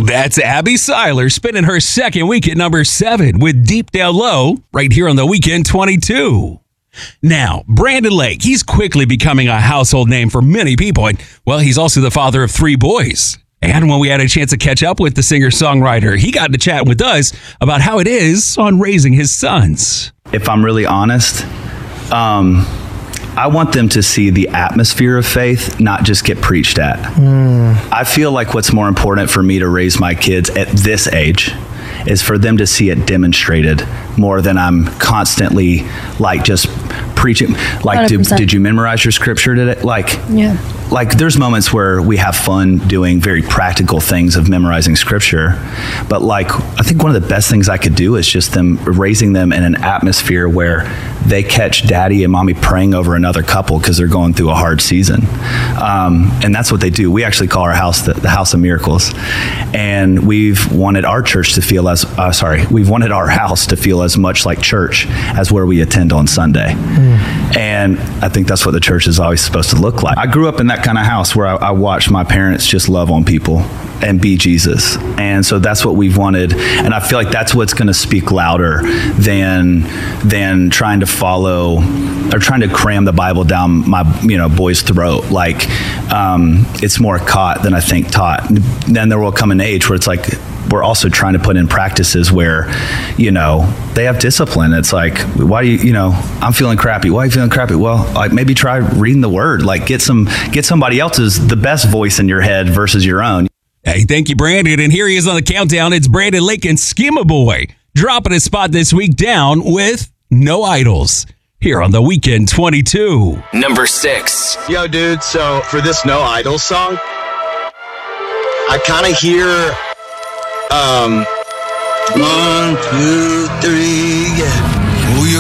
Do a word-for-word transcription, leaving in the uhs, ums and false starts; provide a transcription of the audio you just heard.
That's Abby Seiler spending her second week at number seven with Deep Down Low right here on the Weekend twenty-two. Now, Brandon Lake, he's quickly becoming a household name for many people. And, well, he's also the father of three boys. And when we had a chance to catch up with the singer-songwriter, he got to chat with us about how it is on raising his sons. If I'm really honest, um, I want them to see the atmosphere of faith, not just get preached at. Mm. I feel like what's more important for me to raise my kids at this age is for them to see it demonstrated more than I'm constantly like just preaching. Like, did, did you memorize your scripture today? Like, yeah. Like there's moments where we have fun doing very practical things of memorizing scripture. But like, I think one of the best things I could do is just them raising them in an atmosphere where they catch daddy and mommy praying over another couple because they're going through a hard season. Um, and that's what they do. We actually call our house the, the House of Miracles. And we've wanted our church to feel as, uh, sorry, we've wanted our house to feel as much like church as where we attend on Sunday. Mm. And I think that's what the church is always supposed to look like. I grew up in that kind of house where I, I watched my parents just love on people and be Jesus. And so that's what we've wanted. And I feel like that's what's going to speak louder than than trying to follow or trying to cram the Bible down my you know boy's throat. Like um, it's more caught than I think taught. Then there will come an age where it's like we're also trying to put in practices where, you know, they have discipline. It's like, why do you, you know, I'm feeling crappy. Why are you feeling crappy? Well, like maybe try reading the word. Like get some, get somebody else's, the best voice in your head versus your own. Hey, thank you, Brandon. And here he is on the countdown. It's Brandon Lake and Schema Boy dropping a spot this week down with No Idols here on the Weekend twenty-two. Number six. Yo, dude. So for this No Idols song, I kind of hear, um, one, two, three, yeah. Who you